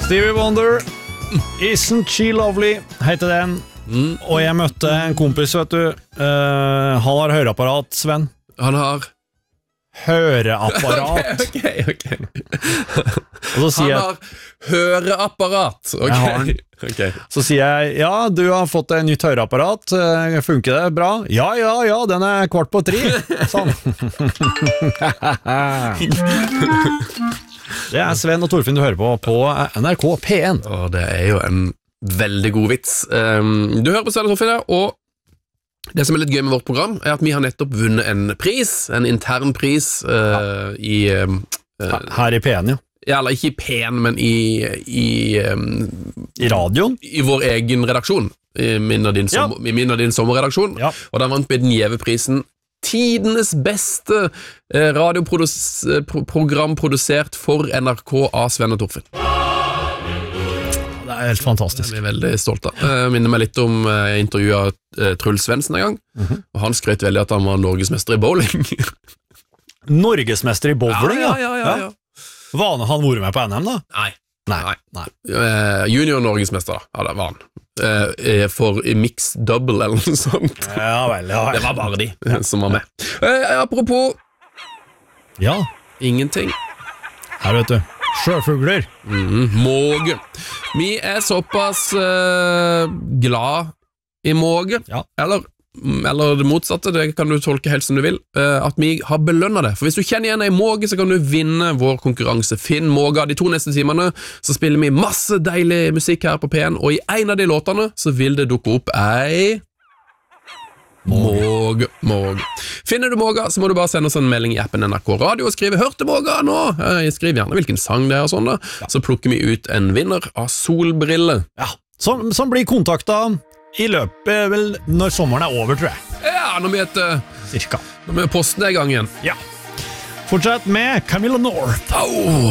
Stevie Wonder, Isn't She Lovely, heter den. Og jeg møtte en kompis, vet du. Han har høreapparat, Sven. Han har høreapparat. Ok. Og så sier Han har høreapparat. Ok. Okay. Så sier jeg, ja, du har fått et nytt høreapparat. Funker det bra? Ja, den er 2:15. Sånn. Det er Sven og Torfinn du hører på NRK P1. Og det er jo en veldig god vits. Du hører på Sven og Torfinn, og det som er litt gøy med vårt program, er at vi har nettopp vunnet en pris, en intern pris her i P1, ja. Ja, eller ikke i P1, men i radioen? I vår egen redaksjon, i min og din sommerredaksjon, og der vant vi den Gjeve-prisen. Tidenes beste radioprogram produsert for NRK av Sven og Torfinn. Det er helt fantastisk. Jeg er veldig stolt av. Jeg minner meg litt om jeg intervjuet Truls Svendsen en gang, og han skrøt veldig at han var norgesmester i bowling. Norgesmester i bowling, ja. Var han vært med på NM, da? Nei. Junior norgesmester, ja, det var han. For mix double eller noe sånt. Ja vel. Det var bare de som var med. Apropos ingenting. Her vet du, sjøfugler. Måge. Vi er såpass glad i måge, eller det motsatte, det kan du tolke helt som du vil, at vi har belønnet det. For hvis du kjenner igjen en måge, så kan du vinne vår konkurranse. Finn måge. De 2 neste timene så spiller vi masse deilig musikk her på P1, og i en av de låtene så vil det dukke opp ei måge. Finner du måge, så må du bare sende oss en melding i appen NRK Radio og skrive 'Hørte måge nå?' Skriv gjerne hvilken sang det er og sånn da. Så plukker vi ut en vinner av solbriller. Ja, som blir kontaktet i løpet, vel, når sommeren er over, tror jeg. Ja, når vi er posten i gang igjen. Ja. Fortsett med Camilla North.